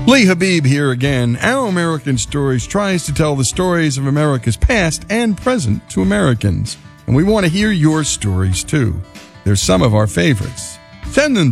Lee Habib here again. Our American Stories tries to tell the stories of America's past and present to Americans. And we want to hear your stories too. They're some of our favorites. Send them